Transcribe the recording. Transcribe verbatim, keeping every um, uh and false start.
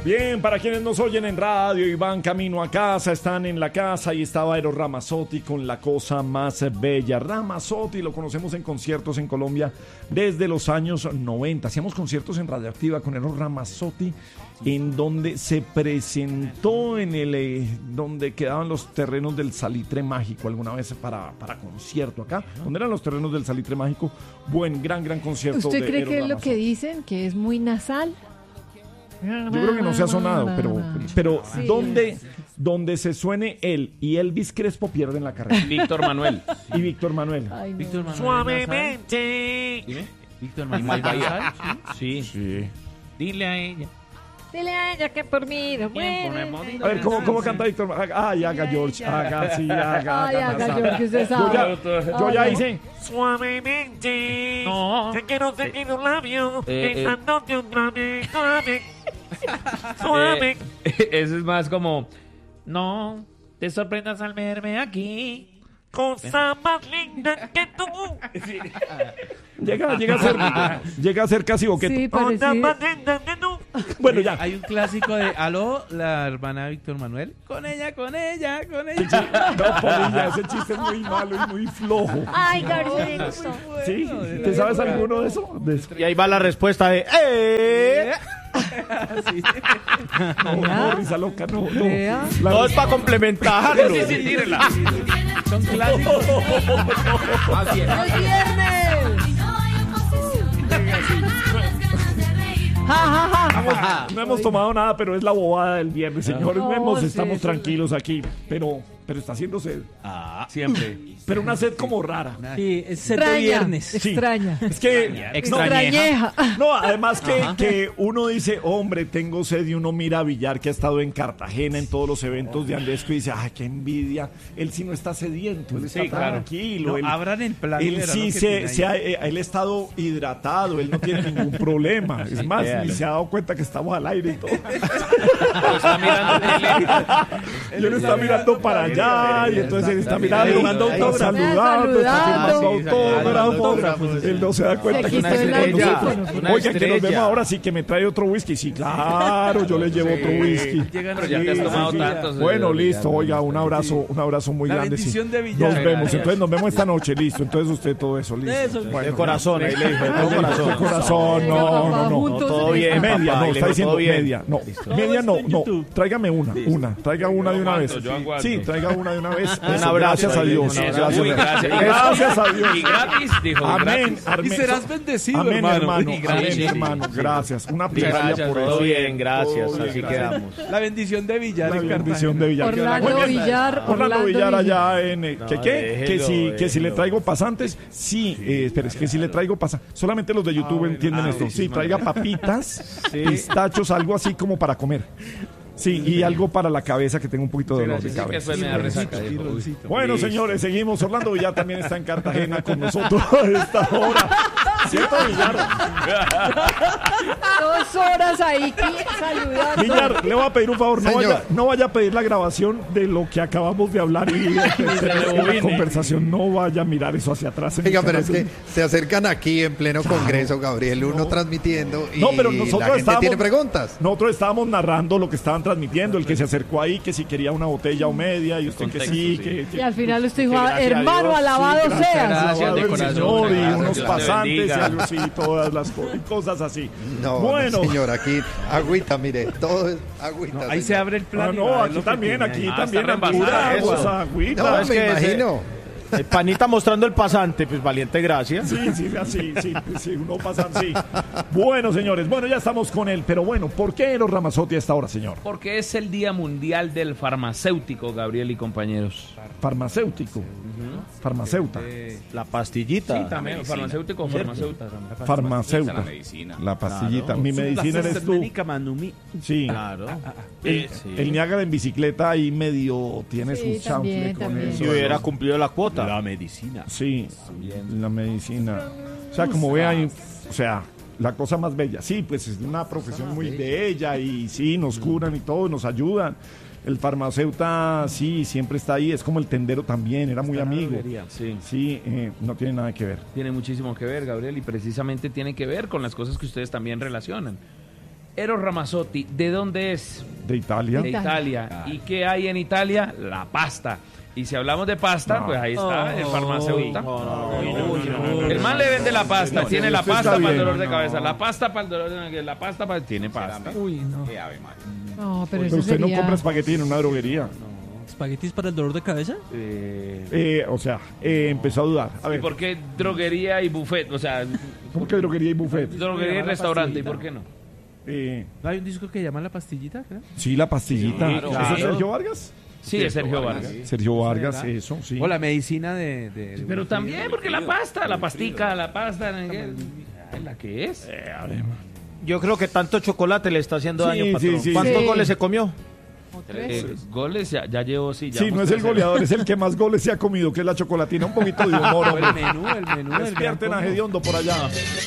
Bien, para quienes nos oyen en radio y van camino a casa, están en la casa y estaba Eros Ramazzotti con La Cosa Más Bella. Ramazzotti lo conocemos en conciertos en Colombia desde los años noventa. Hacíamos conciertos en Radioactiva con Eros Ramazzotti, en donde se presentó en el eh, donde quedaban los terrenos del Salitre Mágico alguna vez para, para concierto acá. ¿Dónde eran los terrenos del Salitre Mágico? Buen, gran, gran concierto. ¿Usted de cree Eros que es lo Ramazzotti. que dicen, que es muy nasal? Yo creo que no se ha sonado, pero, pero Sí. donde, donde se suene él y Elvis Crespo pierden la carrera. Víctor Manuel. Y Víctor Manuel. Ay, no. Víctor Manuel. Suavemente. Dime. Víctor Manuel Bahía. Sí. Sí. Dile a ella. Dile a ella que por mí no muere. A ver, ¿cómo, cómo canta Víctor? Ay, haga George, haga, sí, haga, Ay, haga, haga, haga. George, usted Yo sabe. ya, yo ya Ay, hice. Suavemente. No. Te quiero seguir un labio. Eh, eh. Besándote otra vez. Suave. Suave. Eh, eso es más como, no te sorprendas al verme aquí. Cosa más linda que tú. Llega, llega a ser, llega a ser casi boquete. Sí, Cosa parecido. más linda que tú. Bueno, ya. Hay un clásico de Aló, la hermana de Víctor Manuel. Con ella, con ella, con Sí, ella. no, Polilla, ese chiste es muy malo y muy flojo. Ay, Gabriel, gustó. ¿Sí? ¿Te sabes alguno de eso? De eso. Y ahí va la respuesta de, ¡eh! No, no, risa loca, no, no. Vea. La- Todo es para complementarlo. Sí, sí, tírela. Son clásicos. ¡Es viernes! Ja, ja, ja. Vamos, no hemos tomado nada, pero es la bobada del viernes, señores. No, Vemos, sí, estamos sí. tranquilos aquí, pero, pero está haciendo sed. Ah, siempre. Pero una sed como rara. Sí, es set de Extraña, viernes. Sí. extraña. Es que Extrañeja. no, además que, que uno dice, hombre, tengo sed, y uno mira a Villar, que ha estado en Cartagena en todos los eventos de Andesco, y dice, ay, qué envidia. Él sí no está sediento, él está Sí, claro. tranquilo. No, él, abran el plan. él de verano sí que se, tiene se ha, ahí. eh, él ha estado hidratado, él no tiene ningún problema. Es más, ni se ha dado cuenta que estamos al aire y todo. Está mirando tele. Y uno está mirando para allá, y entonces él está mirando, tomando está autógrafos. saludando, está Saludando. firmando autógrafos. Él no se da cuenta Se que está quitó el con audífono. nosotros. Una Oiga, que nos estrella. vemos ahora, sí, que me trae otro whisky. Sí, claro, yo le llevo otro whisky. Llegan Pero ya te has sí, tomado sí, sí. tantos. Bueno, eh, listo, ya, oiga, un abrazo, un abrazo muy La grande. sí. bendición de Villar. Nos vemos, Gracias. entonces nos vemos esta noche, listo. Entonces usted todo eso, listo. Eso, Bueno, De corazón, ahí le dije, de todo de corazón. corazón, no, no, no. Juntos todo en bien. esta- Media, papá, no, y le está digo, diciendo todo bien. media, no, media no, no, tráigame una, una, traiga una de una vez. aguanto, yo aguanto. Sí, traiga una de una vez. Un Eso, abrazo. gracias a ahí, Dios. un abrazo. Gracias, Uy, gracias. Y gracias a Dios. Y gratis, dijo. Amén, gratis. amén. Y serás bendecido, Amén, hermano. hermano. Y gracias. Amén, Sí, sí, hermano. sí. Gracias. Una Muchas plegaria gracias, por todo eso. bien, gracias. Todo bien, Así gracias. quedamos. La bendición de Villar La en bendición Cartagena. de Villar. Orlando Muy bien. Villar, Orlando Orlando Villar Villar. allá en... eh, No, ¿Que qué? déjelo, que, si, que si le déjelo. traigo pasantes. Sí, eh, espera, es que si le traigo pasantes. Solamente los de YouTube entienden ah, esto. sí, Sí, sí, traiga man. papitas, pistachos, algo así como para comer. Sí, y algo para la cabeza, que tengo un poquito de dolor de Sí, que cabeza. después me da resaca, dijo. Bueno, Listo. señores, seguimos. Orlando Villar también está en Cartagena con nosotros a esta hora. ¿Cierto, Villar? Dos horas ahí qui- saludando. Villar, le voy a pedir un favor. No Señor. vaya, no vaya a pedir la grabación de lo que acabamos de hablar y de la conversación. No vaya a mirar eso hacia atrás. en Oiga, el pero es canal. que se acercan aquí en pleno congreso, Gabriel, uno transmitiendo y No, pero nosotros la gente estábamos- tiene preguntas. Nosotros estábamos narrando lo que estaban transmitiendo, el que se acercó ahí, que si quería una botella o media, y usted que contexto, sí, sí. que, que- Y al final usted dijo, Que gracias a hermano, Dios, alabado sí, gracias, seas. gracias, alabado de el corazón, Señor, y gracias, unos Dios te pasantes y bendiga. algo así, todas las co- y cosas así. No, bueno, no, señor, aquí agüita, mire, todo es agüita. Ahí se señor. abre el plan. ah, y no, va a ver aquí lo que también, tiene aquí ahí. Ah, también, está pura reembasada agua, eso. agüita. No, es me que ese- imagino. El panita mostrando el pasante, pues valiente gracia. Sí, sí, así, sí, sí, uno pasa así. Bueno, señores, bueno, ya estamos con él, pero bueno, ¿por qué Eros Ramazzotti a esta hora, señor? Porque es el Día Mundial del Farmacéutico, Gabriel y compañeros. Farmacéutico, farmacéuta, La pastillita. Sí, también, farmacéutico o farmacéuta. farmacéuta, La medicina. la pastillita. Claro. Mi medicina eres tú. Sí. Claro. El, Sí. el Niágara en bicicleta ahí medio tiene Sí, su también, chanfle con también. eso. Si hubiera cumplido la cuota. La medicina. Sí, la medicina. O sea, como ve ahí, o sea, la cosa más bella. Sí, pues es una profesión muy bella y sí, nos curan y todo, nos ayudan. El farmacéuta, sí, siempre está ahí. Es como el tendero también, era muy amigo. Sí. Sí, eh, no tiene nada que ver. Tiene muchísimo que ver, Gabriel, y precisamente tiene que ver con las cosas que ustedes también relacionan. Eros Ramazzotti, ¿de dónde es? De Italia. De Italia. ¿Y qué hay en Italia? La pasta. Y si hablamos de pasta, No. pues ahí está el farmacéutico. No, no, no, no. El man le vende la pasta, No, tiene sí, la esto pasta está para el bien. dolor de cabeza, la pasta para el dolor de cabeza, la pasta para... Tiene pasta. Uy, no. Qué ave María. No, pero Pero eso usted no sería... compra espagueti en una droguería. ¿Espaguetis para el dolor de cabeza? Eh, Eh, o sea, eh, empezó a dudar. A ¿Y ver, por qué droguería y buffet? O sea, ¿cómo que droguería y buffet? droguería y restaurante, ¿y por qué no? Eh, ¿No hay un disco que llama La Pastillita? creo? sí, la pastillita. Claro. ¿Eso es Sergio Vargas? Sí, es Sergio Vargas. Sergio Vargas, ¿verdad? eso, sí. O la medicina de... de- de Pero Wilfrido. también, porque la pasta, la pastica, la pasta, ay, ¿la que es? Eh, a ver. Yo creo que tanto chocolate le está haciendo Sí, daño, sí, patrón. sí. ¿Cuántos Sí. goles se comió? ¿O tres? Eh, goles ya, ya llevo, sí. Sí, no llevamos es el tres, goleador, es el que más goles se ha comido, que es la chocolatina. Un poquito de humor, O el hombre. menú, el menú. del gran Despierten a combo. Gediondo por allá.